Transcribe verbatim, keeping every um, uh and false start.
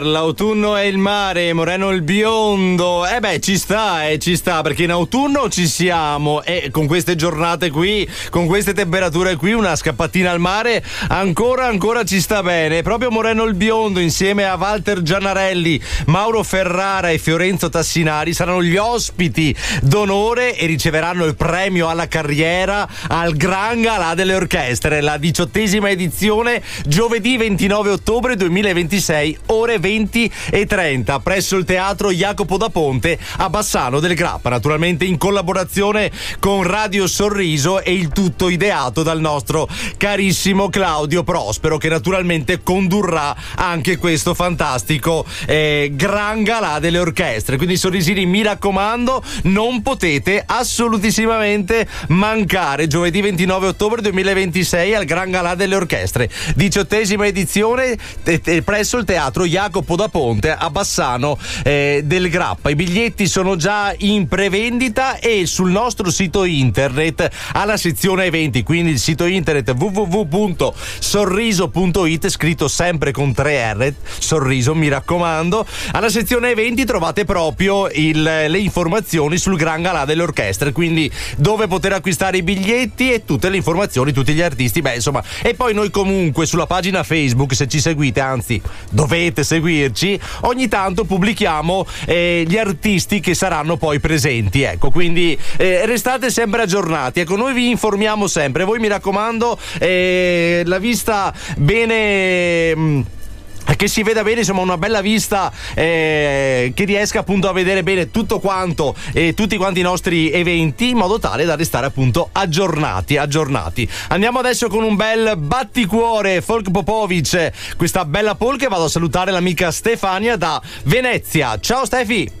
L'autunno è il mare, Moreno il biondo. Eh beh, ci sta, eh, ci sta, perché in autunno ci siamo e con queste giornate qui, con queste temperature qui, una scappatina al mare ancora ancora ci sta bene. Proprio Moreno il biondo insieme a Walter Giannarelli, Mauro Ferrara e Fiorenzo Tassinari saranno gli ospiti d'onore e riceveranno il premio alla carriera al Gran Galà delle Orchestre, la diciottesima edizione, giovedì ventinove ottobre duemilaventisei, ore venti e trenta, presso il teatro Jacopo da Ponte a Bassano del Grappa, naturalmente in collaborazione con Radio Sorriso, e il tutto ideato dal nostro carissimo Claudio Prospero, che naturalmente condurrà anche questo fantastico eh, Gran Galà delle Orchestre. Quindi sorrisini, mi raccomando, non potete assolutissimamente mancare giovedì ventinove ottobre duemilaventisei al Gran Galà delle Orchestre, diciottesima edizione eh, eh, presso il teatro Jacopo da Ponte a Bassano eh, del Grappa. I biglietti sono già in prevendita e sul nostro sito internet alla sezione eventi, quindi il sito internet w w w punto sorriso punto it, scritto sempre con tre R, Sorriso, mi raccomando. Alla sezione eventi trovate proprio il, le informazioni sul Gran Galà delle Orchestre, quindi dove poter acquistare i biglietti e tutte le informazioni, tutti gli artisti, beh insomma. E poi noi comunque sulla pagina Facebook, se ci seguite, anzi dovete seguirci, ogni tanto pubblichiamo eh, gli artisti che saranno poi presenti, ecco, quindi eh, restate sempre aggiornati, ecco, noi vi informiamo sempre. Voi mi raccomando, eh, la vista bene mh, che si veda bene, insomma una bella vista, eh, che riesca appunto a vedere bene tutto quanto e eh, tutti quanti i nostri eventi, in modo tale da restare appunto aggiornati aggiornati. Andiamo adesso con un bel batticuore Folk Popovic, questa bella polka, e vado a salutare l'amica Stefania da Venezia. Ciao Stefi.